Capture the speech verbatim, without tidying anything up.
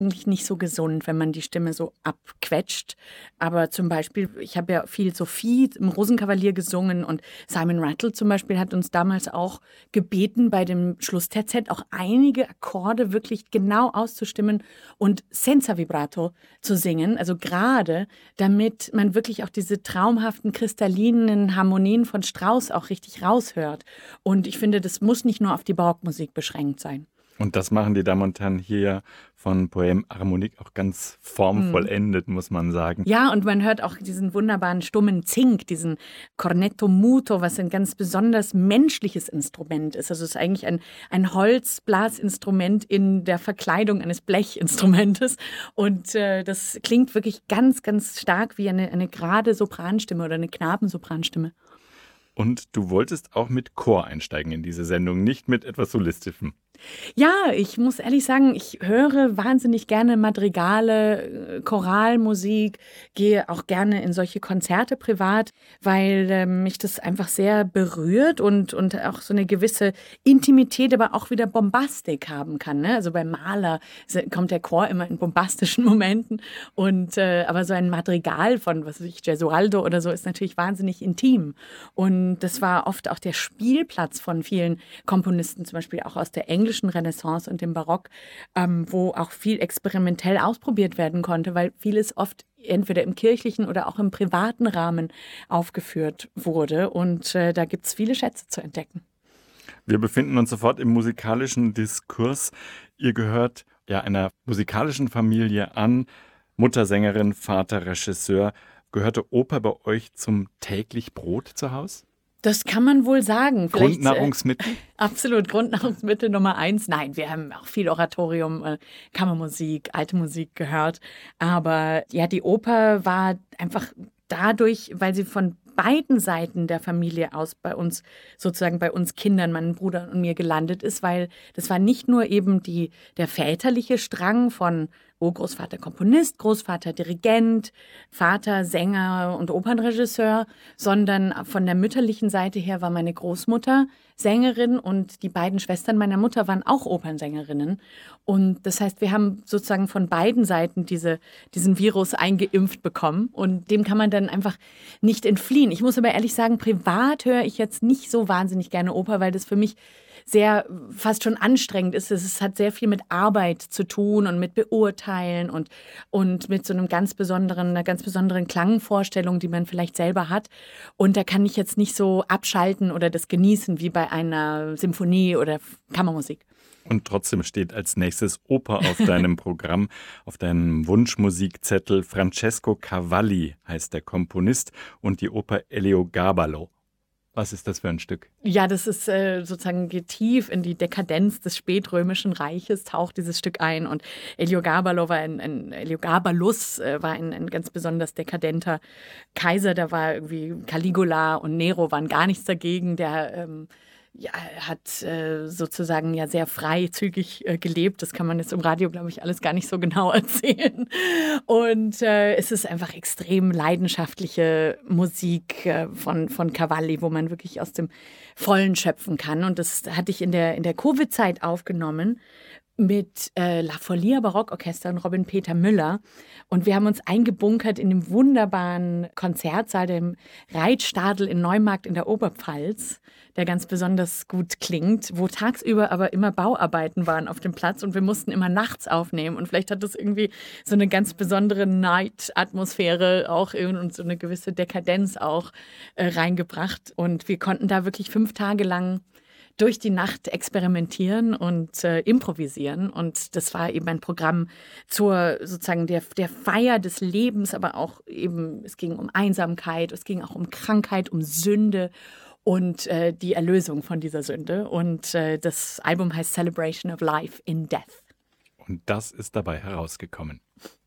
eigentlich nicht so gesund, wenn man die Stimme so abquetscht. Aber zum Beispiel, ich habe ja viel Sophie im Rosenkavalier gesungen und Simon Rattle zum Beispiel hat uns damals auch gebeten, bei dem Schlussterzett auch einige Akkorde wirklich genau auszustimmen und senza vibrato zu singen. Also gerade, damit man wirklich auch diese traumhaften, kristallinen Harmonien von Strauss auch richtig raushört. Und ich finde, das muss nicht nur auf die Barockmusik beschränkt sein. Und das machen die Damen und Herren hier von Poème Harmonique auch ganz formvollendet, mhm. muss man sagen. Ja, und man hört auch diesen wunderbaren stummen Zink, diesen Cornetto muto, was ein ganz besonders menschliches Instrument ist. Also es ist eigentlich ein, ein Holzblasinstrument in der Verkleidung eines Blechinstrumentes. Und äh, das klingt wirklich ganz, ganz stark wie eine, eine gerade Sopranstimme oder eine Knabensopranstimme. Und du wolltest auch mit Chor einsteigen in diese Sendung, nicht mit etwas Solistischem. Ja, ich muss ehrlich sagen, ich höre wahnsinnig gerne Madrigale, Choralmusik, gehe auch gerne in solche Konzerte privat, weil äh, mich das einfach sehr berührt und, und auch so eine gewisse Intimität, aber auch wieder Bombastik haben kann. Ne? Also beim Mahler kommt der Chor immer in bombastischen Momenten, und äh, aber so ein Madrigal von, was weiß ich, Gesualdo oder so ist natürlich wahnsinnig intim. Und das war oft auch der Spielplatz von vielen Komponisten, zum Beispiel auch aus der englischen Renaissance und dem Barock, ähm, wo auch viel experimentell ausprobiert werden konnte, weil vieles oft entweder im kirchlichen oder auch im privaten Rahmen aufgeführt wurde. Und äh, da gibt es viele Schätze zu entdecken. Wir befinden uns sofort im musikalischen Diskurs. Ihr gehört ja einer musikalischen Familie an. Mutter Sängerin, Vater Regisseur. Gehörte Oper bei euch zum täglich Brot zu Hause? Das kann man wohl sagen. Vielleicht, Grundnahrungsmittel? Äh, absolut, Grundnahrungsmittel Nummer eins. Nein, wir haben auch viel Oratorium, äh, Kammermusik, alte Musik gehört. Aber ja, die Oper war einfach dadurch, weil sie von beiden Seiten der Familie aus bei uns, sozusagen bei uns Kindern, meinem Bruder und mir gelandet ist, weil das war nicht nur eben die, der väterliche Strang von oh, Großvater Komponist, Großvater Dirigent, Vater Sänger und Opernregisseur, sondern von der mütterlichen Seite her war meine Großmutter Sängerin und die beiden Schwestern meiner Mutter waren auch Opernsängerinnen. Und das heißt, wir haben sozusagen von beiden Seiten diese, diesen Virus eingeimpft bekommen und dem kann man dann einfach nicht entfliehen. Ich muss aber ehrlich sagen, privat höre ich jetzt nicht so wahnsinnig gerne Oper, weil das für mich sehr fast schon anstrengend ist. Es hat sehr viel mit Arbeit zu tun und mit Beurteilen und, und mit so einem ganz besonderen, einer ganz besonderen Klangvorstellung, die man vielleicht selber hat. Und da kann ich jetzt nicht so abschalten oder das genießen wie bei einer Symphonie oder Kammermusik. Und trotzdem steht als nächstes Oper auf deinem Programm, auf deinem Wunschmusikzettel. Francesco Cavalli heißt der Komponist und die Oper Eliogabalo. Was ist das für ein Stück? Ja, das ist äh, sozusagen geht tief in die Dekadenz des spätrömischen Reiches, taucht dieses Stück ein. Und Eliogabalo war ein, ein Eliogabalus äh, war ein, ein ganz besonders dekadenter Kaiser. Da war irgendwie Caligula und Nero waren gar nichts dagegen. Der ähm, ja, hat äh, sozusagen ja sehr freizügig äh, gelebt. Das kann man jetzt im Radio, glaube ich, alles gar nicht so genau erzählen. Und äh, es ist einfach extrem leidenschaftliche Musik äh, von, von Cavalli, wo man wirklich aus dem Vollen schöpfen kann. Und das hatte ich in der, in der Covid-Zeit aufgenommen mit äh, La Folia Barockorchester und Robin Peter Müller. Und wir haben uns eingebunkert in dem wunderbaren Konzertsaal, dem Reitstadel in Neumarkt in der Oberpfalz, der ganz besonders gut klingt, wo tagsüber aber immer Bauarbeiten waren auf dem Platz und wir mussten immer nachts aufnehmen. Und vielleicht hat das irgendwie so eine ganz besondere Night-Atmosphäre auch und so eine gewisse Dekadenz auch äh, reingebracht. Und wir konnten da wirklich fünf Tage lang durch die Nacht experimentieren und äh, improvisieren. Und das war eben ein Programm zur sozusagen der, der Feier des Lebens, aber auch eben, es ging um Einsamkeit, es ging auch um Krankheit, um Sünde und äh, die Erlösung von dieser Sünde. Und äh, das Album heißt Celebration of Life in Death. Und das ist dabei herausgekommen.